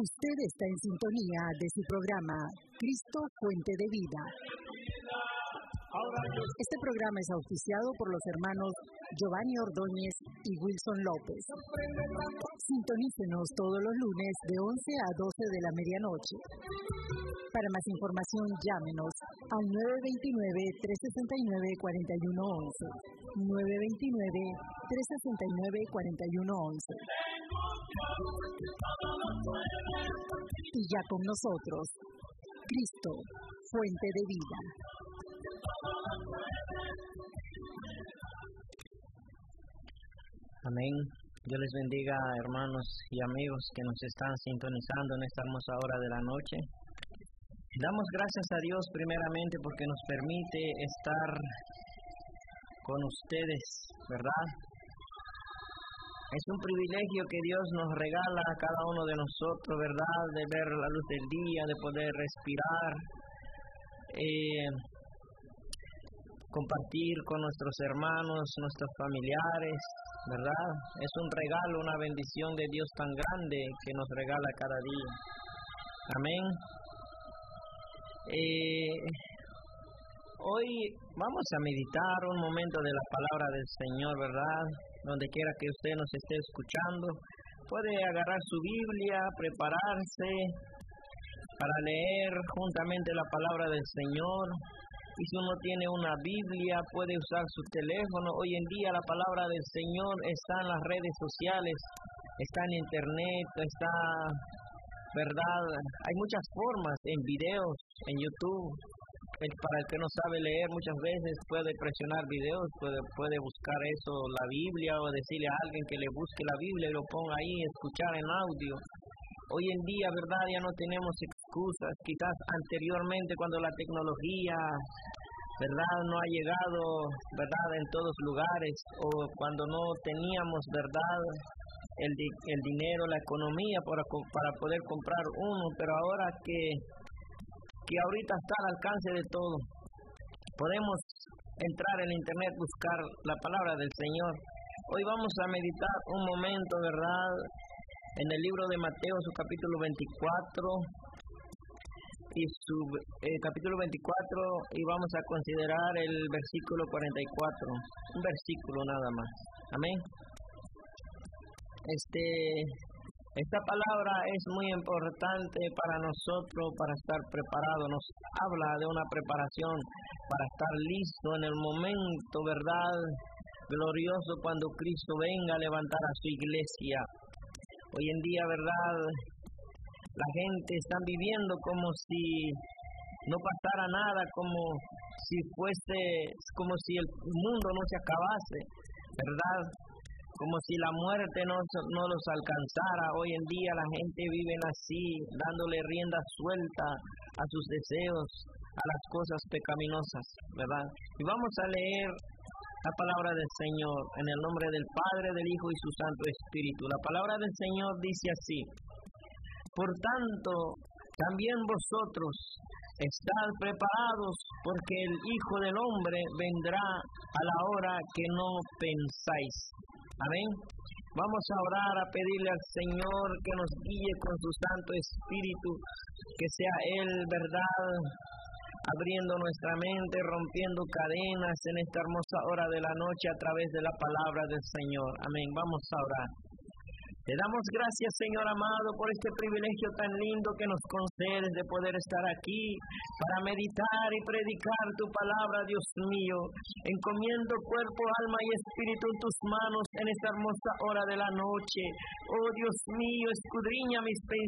Usted está en sintonía de su programa Cristo Fuente de Vida. Este programa es auspiciado por los hermanos Giovanni Ordóñez y Wilson López. Sintonícenos todos los lunes de 11 a 12 de la medianoche. Para más información, llámenos al 929-369-4111. 929-369-4111. Y ya con nosotros, Cristo, Fuente de Vida. Amén. Dios les bendiga, hermanos y amigos que nos están sintonizando en esta hermosa hora de la noche. Damos gracias a Dios primeramente porque nos permite estar con ustedes, ¿verdad? Es un privilegio que Dios nos regala a cada uno de nosotros, ¿verdad? De ver la luz del día, de poder respirar, compartir con nuestros hermanos, nuestros familiares, ¿verdad? Es un regalo, una bendición de Dios tan grande que nos regala cada día. Amén. Hoy vamos a meditar un momento de la palabra del Señor, ¿verdad? Donde quiera que usted nos esté escuchando, puede agarrar su Biblia, prepararse para leer juntamente la palabra del Señor. Y si uno tiene una Biblia, puede usar su teléfono. Hoy en día la palabra del Señor está en las redes sociales, está en internet, está, ¿verdad? Hay muchas formas, en videos, en YouTube. Para el que no sabe leer, muchas veces puede presionar videos, puede buscar eso, la Biblia, o decirle a alguien que le busque la Biblia y lo ponga ahí, escuchar en audio. Hoy en día, ¿verdad? Ya no tenemos excusas. Quizás anteriormente, cuando la tecnología, ¿verdad?, no ha llegado, ¿verdad?, en todos lugares, o cuando no teníamos, ¿verdad?, el dinero, la economía para poder comprar uno, pero ahora que ahorita está al alcance de todo, podemos entrar en internet, buscar la palabra del Señor. Hoy vamos a meditar un momento, ¿verdad?, en el libro de Mateo, su capítulo 24, y su capítulo 24, y vamos a considerar el versículo 44, un versículo nada más. Amén. Esta palabra es muy importante para nosotros, para estar preparados. Nos habla de una preparación para estar listo en el momento, ¿verdad?, glorioso, cuando Cristo venga a levantar a su iglesia. Hoy en día, ¿verdad?, la gente está viviendo como si no pasara nada, como si el mundo no se acabase, ¿verdad?, como si la muerte no los alcanzara. Hoy en día la gente vive así, dándole rienda suelta a sus deseos, a las cosas pecaminosas, ¿verdad? Y vamos a leer la palabra del Señor en el nombre del Padre, del Hijo y su Santo Espíritu. La palabra del Señor dice así: por tanto, también vosotros estad preparados, porque el Hijo del Hombre vendrá a la hora que no pensáis. Amén. Vamos a orar, a pedirle al Señor que nos guíe con su Santo Espíritu, que sea Él, ¿verdad?, abriendo nuestra mente, rompiendo cadenas en esta hermosa hora de la noche a través de la palabra del Señor. Amén. Vamos a orar. Te damos gracias, Señor amado, por este privilegio tan lindo que nos concedes de poder estar aquí para meditar y predicar tu palabra, Dios mío. Encomiendo cuerpo, alma y espíritu en tus manos en esta hermosa hora de la noche. Oh Dios mío, escudriña mis pensamientos.